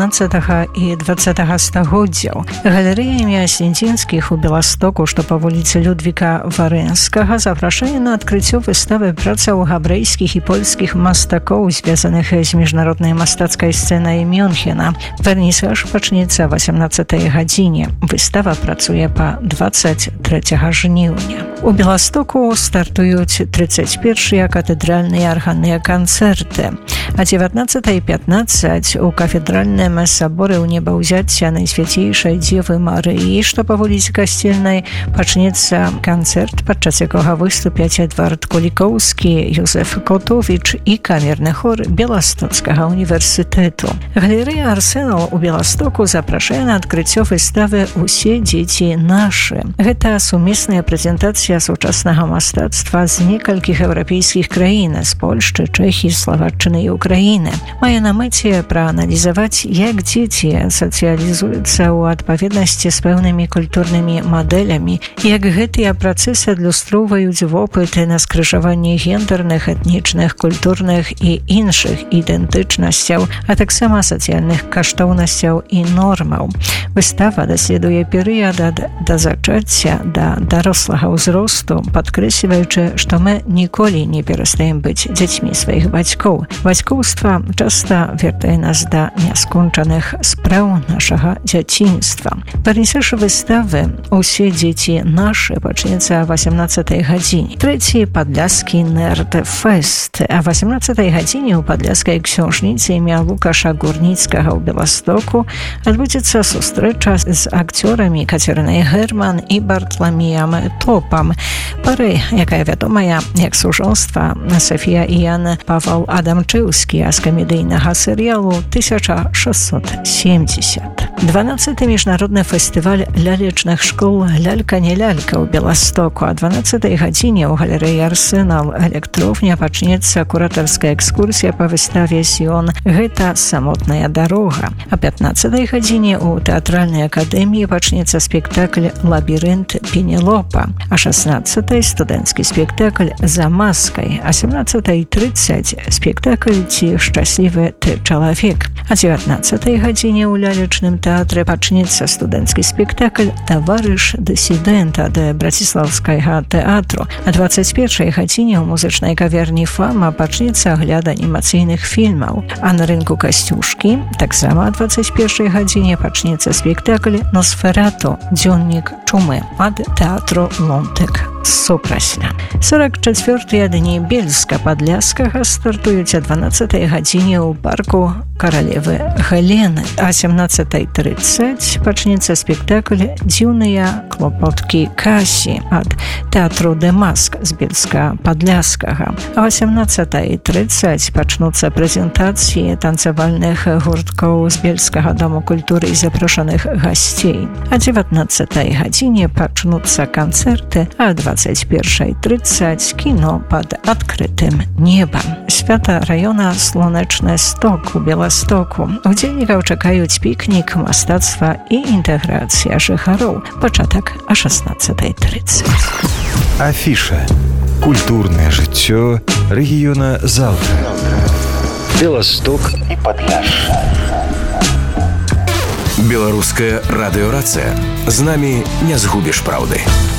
XIX і XX стагоддзяў. Галерэя імя Сенцінскіх у Беластоку, што па вуліцы Людвіка Варэнскага, запрашае на адкрыццё выставы працаў габрэйскіх і польскіх мастакоў, звязаных з міжнароднай мастацкай сцэнай Мюнхена. Вернісаж пачнецца 18 гадзіне. Выстава працуе па 23 жніўня. У Беластоку стартуюць 31-ыя катэдральныя арганныя канцэрты. А 19:15 у кафедральным саборы ў небаўзяцця Найсвяцейшай Дзевы Марыі, што па вуліцы Касцельнай, пачнецца канцэрт, падчас якога выступяць Эдвард Кулікоўскі, Юзеф Котовіч і камерны хор Беластоцкага універсітэту. Галерэя «Арсенал» у Беластоку запрашае на адкрыццё выставы «Усе дзеці нашы». Гэта сумесная прэзентацыя сучаснага мастацтва з некалькіх еўрапейскіх краін, з Польшчы, Чэхіі, Славаччыны і Украіны. Мае на мэце прааналізаваць, як дзеці сацыялізуюцца ў адпаведнасці з пэўнымі культурнымі мадэлямі, як гэтыя працэсы адлюстроўваюць вопыты на скрыжаванні гендерных, этнічных, культурных і іншых ідэнтычнасцяў, а таксама сацыяльных каштоўнасцяў і нормаў. Выстава даследуе перыяд ад дазачацця да дарослага ўзросту, падкрэсліваючы, што мы ніколі не перастаем быць дзецьмі сваіх бацькоў. Бацькоўства часта вяртае нас да няскончаных спраў нашага дзяцінства. Вернісаж выставы «Усе дзеці нашы» пачнецца о 18 гадзіне. Трэці падляскі нерд-фест. А 18 гадзіне ў падляскай ксёжніцы імя Лукаша Гурніцкага ў Беластоку адбудзецца сустрэча з акцёрамі Кацярынай Герман і Бартламіям Топам. Пары, якая вядомая як сужонства Софія і Ян Павал Адамчэўскі з камедыйнага серыялу 1670. 12-й міжнародны фестываль лялечных школ «Лялька не лялька» ў Беластоку. А 12 гадзіне ў галерэі «Арсенал» электроўня пачнецца куратарская экскурсія па выставе «Сіон. Гэта самотная дарога». А 15 гадзіне ў тэатральнай акадэміі пачнецца спектакль «Лабірынт Пенелопа». А 16-й студэнцкі спектакль «За маскай». А 17:30 спектакль «Ці шчаслівы ты чалавек». А 19 гадзіне ў лялечным тэатры пачнецца студэнцкі спектакль «Таварыш дысідэнт» ад Браціслаўскага тэатру. А 21 гадзіне ў музычнай каверні «Фама» пачнецца агляд анімацыйных фільмаў. А на рынку Касцюшкі таксама о 21 гадзіне пачнецца спектакль «Носферату. Дзённік чумы» ад тэатру «Лонтык». Супрасля. 44-ыя дні Бельска-Падляскага стартуюць о 12 гадзіне ў парку каралевы Галены. А 17:30 пачнецца спектакль «Дзіўныя клопоткі Касі» ад тэатру «Дэмаск» з Бельска-Падляскага. А 18:30 пачнуцца прэзентацыі танцавальных гурткоў з Бельскага дому культуры і запрошаных гасцей. А 19 гадзіне пачнуцца канцэрты, а 21:30 кіно пад адкрытым небам. Свята раёна Слонечны Сток у Беластоку. Удзельнікаў чакаюць пікнік, мастацтва і інтэграцыя жыхароў. Пачатак о 16:30. Афіша. Культурнае жыццё рэгіёна заўтра. Беласток і Падляшша. Беларуская радыёрацыя. З намі не згубіш праўды.